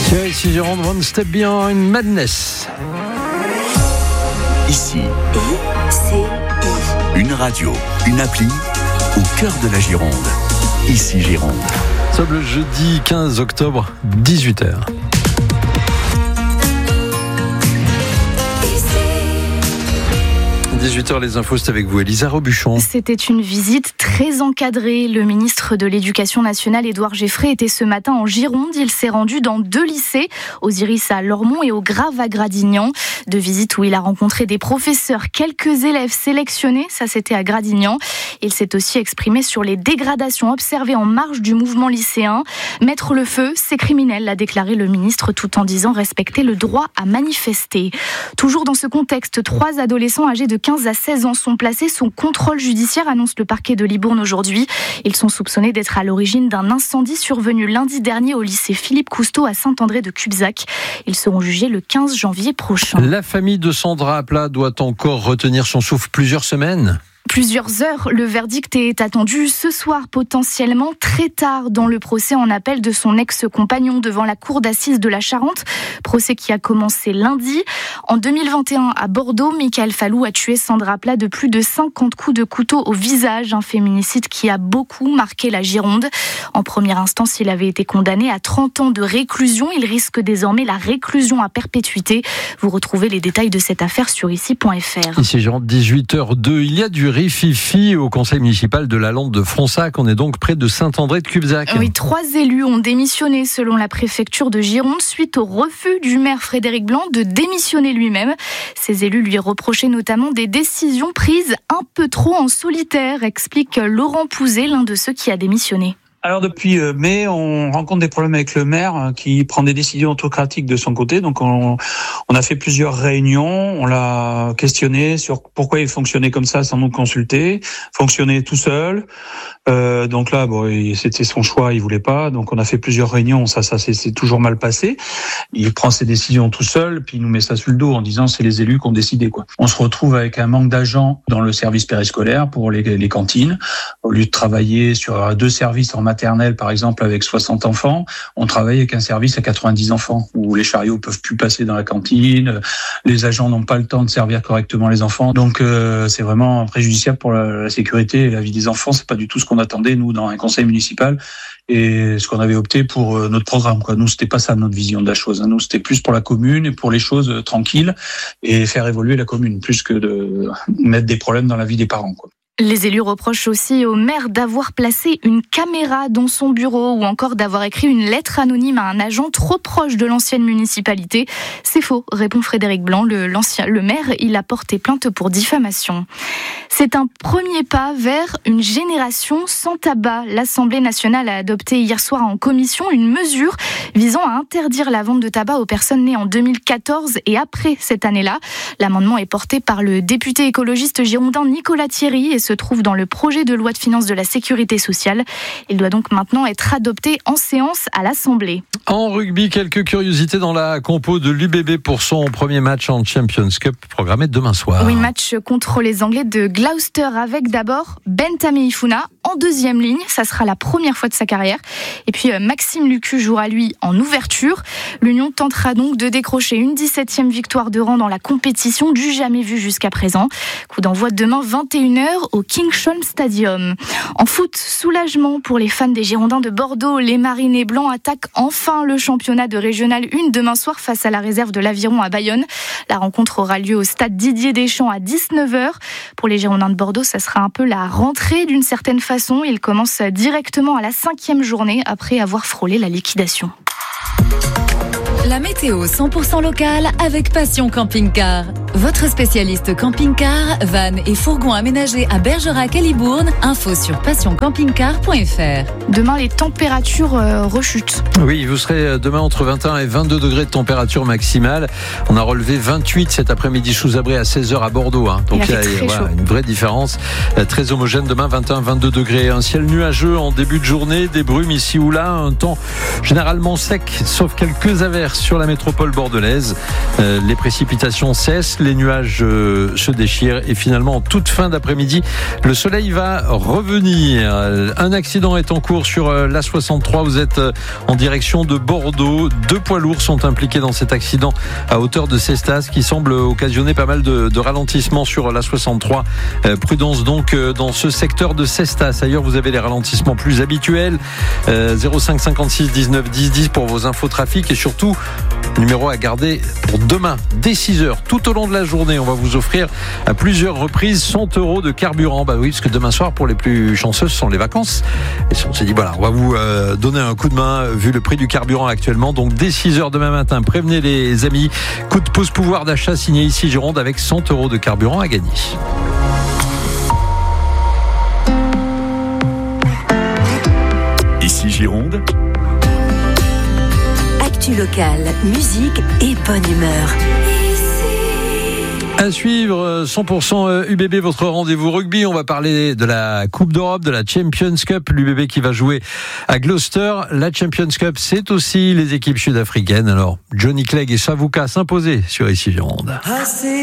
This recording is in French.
Tiens, ici Gironde, One Step Beyond Madness. Ici, une radio, une appli au cœur de la Gironde. Ici Gironde. Nous sommes le jeudi 15 octobre, 18h. « 18h, les infos, c'est avec vous, Elisa Robuchon. » C'était une visite très encadrée. Le ministre de l'Éducation nationale, Édouard Geffray, était ce matin en Gironde. Il s'est rendu dans 2 lycées, Osiris à Lormont et au Grave à Gradignan. 2 visites où il a rencontré des professeurs, quelques élèves sélectionnés, ça c'était à Gradignan. Il s'est aussi exprimé sur les dégradations observées en marge du mouvement lycéen. Mettre le feu, c'est criminel, a déclaré le ministre, tout en disant respecter le droit à manifester. Toujours dans ce contexte, 3 adolescents âgés de 15 à 16 ans sont placés sous contrôle judiciaire, annonce le parquet de Libourne aujourd'hui. Ils sont soupçonnés d'être à l'origine d'un incendie survenu lundi dernier au lycée Philippe Cousteau à Saint-André de Cubzac. Ils seront jugés le 15 janvier prochain. La famille de Sandra Aplat doit encore retenir son souffle plusieurs semaines. Plusieurs heures, le verdict est attendu ce soir, potentiellement très tard dans le procès en appel de son ex-compagnon devant la cour d'assises de la Charente. Procès qui a commencé lundi. En 2021, à Bordeaux, Michael Fallou a tué Sandra Aplat de plus de 50 coups de couteau au visage. Un féminicide qui a beaucoup marqué la Gironde. En première instance, il avait été condamné à 30 ans de réclusion. Il risque désormais la réclusion à perpétuité. Vous retrouvez les détails de cette affaire sur ici.fr. Ici Gironde, 18h02. Il y a du rififi au conseil municipal de la Lande de Fronsac. On est donc près de Saint-André de Cubzac. Oui, 3 élus ont démissionné selon la préfecture de Gironde suite au refus du maire Frédéric Blanc de démissionner lui-même. Ces élus lui reprochaient notamment des décisions prises un peu trop en solitaire, explique Laurent Pouzet, l'un de ceux qui a démissionné. Alors depuis mai, on rencontre des problèmes avec le maire qui prend des décisions autocratiques de son côté. Donc on a fait plusieurs réunions, on l'a questionné sur pourquoi il fonctionnait comme ça sans nous consulter, fonctionnait tout seul. Donc là, c'était son choix, il voulait pas. Donc on a fait plusieurs réunions, ça c'est toujours mal passé. Il prend ses décisions tout seul, puis il nous met ça sur le dos en disant c'est les élus qui ont décidé quoi. On se retrouve avec un manque d'agents dans le service périscolaire pour les cantines. Au lieu de travailler sur 2 services en maternelle, par exemple, avec 60 enfants, on travaille avec un service à 90 enfants, où les chariots peuvent plus passer dans la cantine, les agents n'ont pas le temps de servir correctement les enfants. Donc, c'est vraiment préjudiciable pour la sécurité et la vie des enfants. C'est pas du tout ce qu'on attendait, nous, dans un conseil municipal, et ce qu'on avait opté pour notre programme, quoi. Nous, c'était pas ça, notre vision de la chose. Nous, c'était plus pour la commune et pour les choses tranquilles et faire évoluer la commune, plus que de mettre des problèmes dans la vie des parents, quoi. Les élus reprochent aussi au maire d'avoir placé une caméra dans son bureau ou encore d'avoir écrit une lettre anonyme à un agent trop proche de l'ancienne municipalité. C'est faux, répond Frédéric Blanc. Le maire, il a porté plainte pour diffamation. C'est un premier pas vers une génération sans tabac. L'Assemblée nationale a adopté hier soir en commission une mesure visant à interdire la vente de tabac aux personnes nées en 2014 et après cette année-là. L'amendement est porté par le député écologiste girondin Nicolas Thierry et se trouve dans le projet de loi de finances de la Sécurité sociale. Il doit donc maintenant être adopté en séance à l'Assemblée. En rugby, quelques curiosités dans la compo de l'UBB pour son premier match en Champions Cup programmé demain soir. Oui, match contre les Anglais de Gloucester avec d'abord Ben Tameifuna en 2e ligne. Ça sera la première fois de sa carrière. Et puis Maxime Lucu jouera lui en ouverture. L'Union tentera donc de décrocher une 17e victoire de rang dans la compétition du jamais vu jusqu'à présent. Coup d'envoi demain 21h au Kingsholm Stadium. En foot, soulagement pour les fans des Girondins de Bordeaux. Les Marinés Blancs attaquent enfin le championnat de Régional 1 demain soir face à la réserve de l'Aviron à Bayonne. La rencontre aura lieu au stade Didier Deschamps à 19h. Pour les Girondins de Bordeaux, ça sera un peu la rentrée d'une certaine façon. Ils commencent directement à la 5e journée après avoir frôlé la liquidation. La météo 100% locale avec Passion Camping-Car. Votre spécialiste camping-car, van et fourgon aménagés à Bergerac et Libourne. Info sur passioncampingcar.fr. Demain, les températures rechutent. Oui, vous serez demain entre 21 et 22 degrés de température maximale. On a relevé 28 cet après-midi sous Abré à 16h à Bordeaux. Donc il y a une vraie différence. Très homogène demain, 21-22 degrés. Un ciel nuageux en début de journée, des brumes ici ou là. Un temps généralement sec, sauf quelques averses sur la métropole bordelaise. Les précipitations cessent. les nuages se déchirent et finalement en toute fin d'après-midi, le soleil va revenir. Un accident est en cours sur l'A63, vous êtes en direction de Bordeaux. 2 poids lourds sont impliqués dans cet accident à hauteur de Cestas qui semble occasionner pas mal de ralentissements sur l'A63. Prudence donc dans ce secteur de Cestas. Ailleurs, vous avez les ralentissements plus habituels. 05 56 19 10 10 pour vos infos trafic et surtout numéro à garder pour demain dès 6h. Tout au long de la journée, on va vous offrir à plusieurs reprises 100 € de carburant. Bah oui, parce que demain soir, pour les plus chanceux, ce sont les vacances. Et on s'est dit, voilà, on va vous donner un coup de main vu le prix du carburant actuellement. Donc dès 6h demain matin, prévenez les amis. Coup de pouce pouvoir d'achat signé ici Gironde avec 100 € de carburant à gagner. Ici Gironde. Actu locale, musique et bonne humeur. À suivre 100% UBB, votre rendez-vous rugby. On va parler de la Coupe d'Europe, de la Champions Cup. L'UBB qui va jouer à Gloucester. La Champions Cup, c'est aussi les équipes sud-africaines. Alors, Johnny Clegg et Savuka s'imposer sur ici Gironde.